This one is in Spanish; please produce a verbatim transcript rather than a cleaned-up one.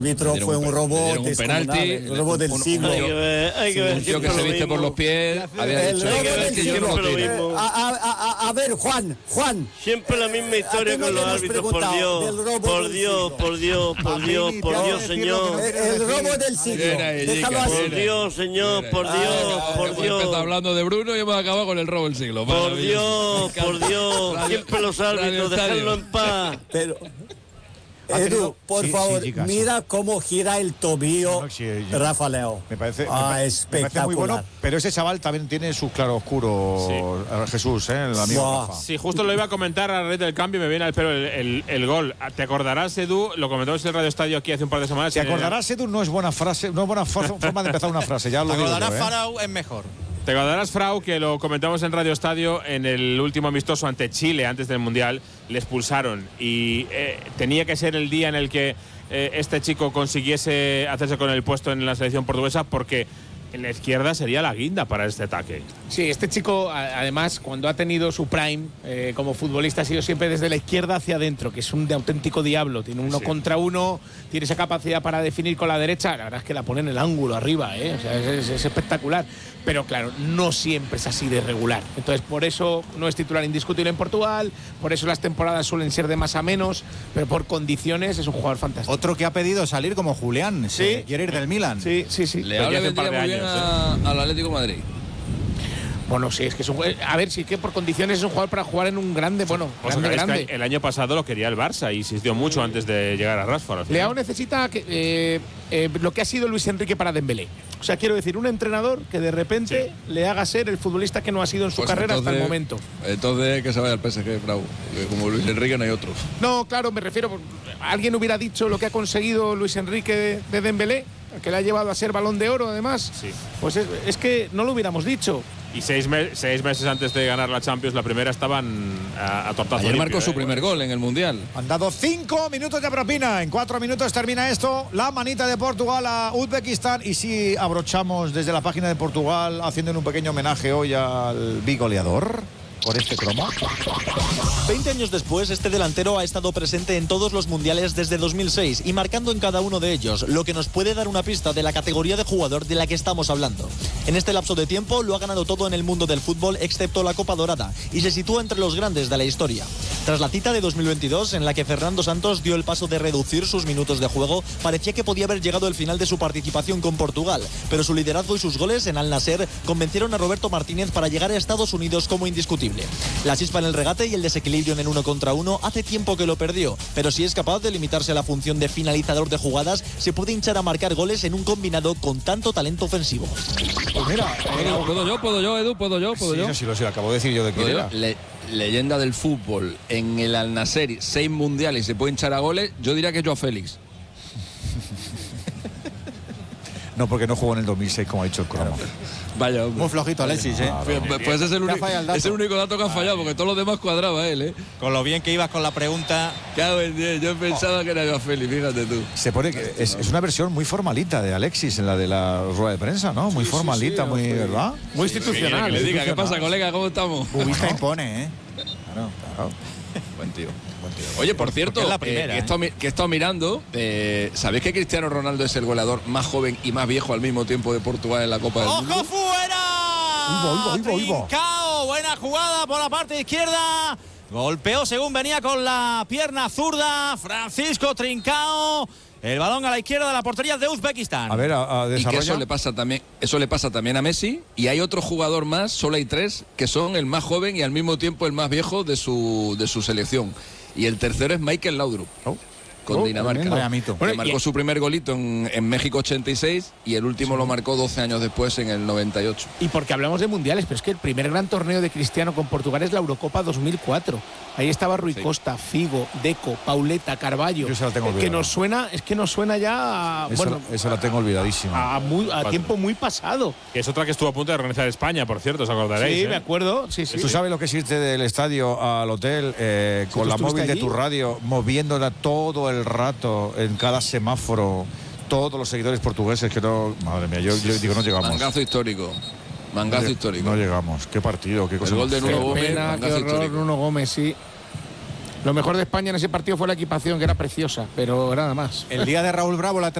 árbitro fue un, un robo un penalti, el robo del un, siglo. Hay que ver, hay que ver. Un tío que se viste por los pies. Había el dicho, robo hay que ver del que yo siglo. no lo tiro. A, a, a, a ver, Juan, Juan. Siempre la misma historia con los árbitros, por Dios, por Dios, por Dios, por Dios, por Dios, señor. El robo del siglo. Por Dios, señor, por Dios, por Dios. Está hablando de Bruno y hemos acabado con el robo del siglo. Por Dios, por Dios. Siempre los árbitros, dejarlo en paz. Pero Edu, por sí, favor, sí, mira cómo gira el tobillo no, sí, yo, Rafa Leao. Me parece, ah, me, espectacular. Me parece muy bueno, pero ese chaval también tiene sus claroscuros, sí. Jesús, ¿eh? El amigo wow. Rafa. Sí, justo lo iba a comentar a la red del cambio y me viene al pelo el, el, el gol. ¿Te acordarás, Edu? Lo comentamos en el Radio Estadio aquí hace un par de semanas. ¿Te acordarás, Edu? No es buena frase, no es buena forma de empezar una frase, ya lo digo. ¿Te acordarás, yo, ¿eh? Farao? Es mejor. Te acordarás, Frau, que lo comentamos en Radio Estadio en el último amistoso ante Chile antes del Mundial. Le expulsaron y eh, tenía que ser el día en el que eh, este chico consiguiese hacerse con el puesto en la selección portuguesa, porque en la izquierda sería la guinda para este ataque. Sí, este chico, además, cuando ha tenido su prime eh, como futbolista, ha sido siempre desde la izquierda hacia adentro, que es un de auténtico diablo. Tiene uno sí. contra uno, tiene esa capacidad para definir con la derecha. La verdad es que la pone en el ángulo arriba, ¿eh? O sea, es, es, es espectacular. Pero claro, no siempre es así de regular. Entonces, por eso no es titular indiscutible en Portugal, por eso las temporadas suelen ser de más a menos, pero por condiciones es un jugador fantástico. Otro que ha pedido salir como Julián, sí. quiere ir del Milan. Sí, sí, sí. Le habla un par de años. A, al Atlético de Madrid. Bueno, sí, es que es un jugador, a ver, sí que por condiciones es un jugador para jugar en un grande, bueno, pues grande, grande. El año pasado lo quería el Barça y insistió mucho antes de llegar a Rashford. Leao necesita que, eh, eh, lo que ha sido Luis Enrique para Dembélé. O sea, quiero decir, un entrenador que de repente sí. le haga ser el futbolista que no ha sido en su pues carrera entonces, hasta el momento. Entonces que se vaya al P S G, Bravo. Como Luis Enrique no hay otro. No, claro, me refiero, alguien hubiera dicho lo que ha conseguido Luis Enrique de, de Dembélé, que le ha llevado a ser Balón de Oro, además. Sí. Pues es, es que no lo hubiéramos dicho. Y seis, me seis meses antes de ganar la Champions, la primera, estaban a, a tortazo. Ayer limpio, marcó eh. su primer gol en el Mundial. Han dado cinco minutos de propina. En cuatro minutos termina esto. La manita de Portugal a Uzbekistán. Y si abrochamos desde la página de Portugal, haciendo un pequeño homenaje hoy al bigoleador por este cromo. veinte años después, este delantero ha estado presente en todos los mundiales desde dos mil seis y marcando en cada uno de ellos, lo que nos puede dar una pista de la categoría de jugador de la que estamos hablando. En este lapso de tiempo lo ha ganado todo en el mundo del fútbol excepto la Copa Dorada y se sitúa entre los grandes de la historia. Tras la cita de dos mil veintidós, en la que Fernando Santos dio el paso de reducir sus minutos de juego, parecía que podía haber llegado el final de su participación con Portugal, pero su liderazgo y sus goles en Al Nassr convencieron a Roberto Martínez para llegar a Estados Unidos como indiscutible. La chispa en el regate y el desequilibrio en el uno contra uno hace tiempo que lo perdió, pero si es capaz de limitarse a la función de finalizador de jugadas, se puede hinchar a marcar goles en un combinado con tanto talento ofensivo. Pues mira, ¿Puedo, ¿Puedo yo? ¿Puedo yo, Edu? ¿Puedo yo? ¿Puedo sí, yo? No, sí, lo, sí, lo acabo de decir yo de quién era. Le, leyenda del fútbol en el Al Nassr, seis mundiales y se puede hinchar a goles, yo diría que Joao Félix. No, porque no jugó en el dos mil seis, como ha dicho el cromo. Vaya, hombre. Muy flojito Alexis, ¿eh? Ah, pues, pues es el, único, el es el único dato que ha fallado, porque todos los demás cuadraba él, ¿eh? Con lo bien que ibas con la pregunta. Cago en diez, yo pensaba oh. que era Joao Félix, fíjate tú. Se pone que es, es una versión muy formalita de Alexis en la de la rueda de prensa, ¿no? Muy sí, formalita, sí, sí, muy, sí. ¿verdad? Muy institucional. Que le diga, ¿qué pasa, colega? ¿Cómo estamos? Bubista impone, ¿eh? Claro, claro. Buen tío. Oye, por cierto, es la primera, eh, que, he ¿eh? estado, que he estado mirando, eh, ¿sabéis que Cristiano Ronaldo es el goleador más joven y más viejo al mismo tiempo de Portugal en la Copa del Mundo? ¡Ojo fuera! Trincao, buena jugada por la parte izquierda. Golpeó según venía con la pierna zurda Francisco Trincao. El balón a la izquierda de la portería de Uzbekistán. A ver, a, a y que eso le pasa también, eso le pasa también a Messi. Y hay otro jugador más, solo hay tres, que son el más joven y al mismo tiempo el más viejo de su, de su selección. Y el tercero es Michael Laudrup, oh. con oh, Dinamarca. Que bueno, marcó su primer golito en, en México ochenta y seis y el último sí. lo marcó doce años después en el noventa y ocho. Y porque hablamos de mundiales, pero es que el primer gran torneo de Cristiano con Portugal es la Eurocopa dos mil cuatro. Ahí estaba Rui sí. Costa, Figo, Deco, Pauleta, Carballo. Yo se la tengo olvidada. Que nos suena, es que nos suena ya a, esa, bueno, esa la tengo olvidadísima. A, muy, a tiempo muy pasado. Que es otra que estuvo a punto de organizar España, por cierto, os acordaréis. Sí, ¿eh? me acuerdo. Sí, sí. ¿Tú sabes lo que es irte del estadio al hotel eh, con la móvil allí? de tu radio, moviéndola todo el rato en cada semáforo? Todos los seguidores portugueses que no. Madre mía, yo, yo digo, no llegamos. Mangazo histórico. Mangazo no, histórico. No llegamos. Qué partido, qué cosa. El gol de Nuno Gómez. Pena, qué horror, Nuno Gómez, sí. Lo mejor de España en ese partido fue la equipación, que era preciosa, pero nada más. El día de Raúl Bravo, la